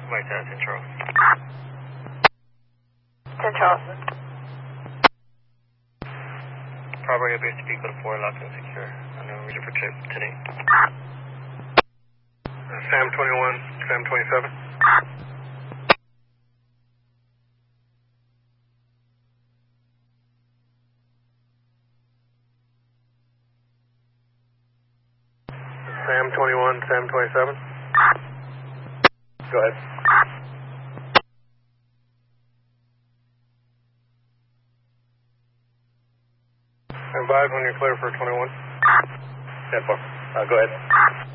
Mike, Central. Central. Property appears to be code 4, locked and secure. On a reason for trip today. Sam 21, Sam 27. Sam 21, Sam 27. Go ahead. Stand by when you're clear for 21. 10-4. Go ahead.